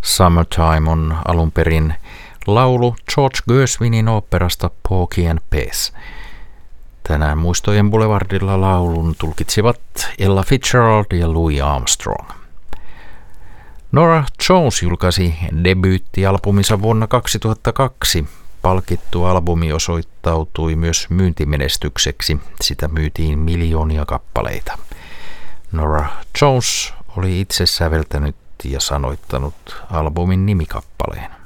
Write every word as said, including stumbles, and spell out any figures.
Summertime on alun perin laulu George Gershwinin oopperasta Porgy and Bess. Tänään Muistojen Boulevardilla laulun tulkitsivat Ella Fitzgerald ja Louis Armstrong. Norah Jones julkaisi debyyttialbuminsa vuonna kaksituhattakaksi. Palkittu albumi osoittautui myös myyntimenestykseksi. Sitä myytiin miljoonia kappaleita. Norah Jones oli itse säveltänyt ja sanoittanut albumin nimikappaleen.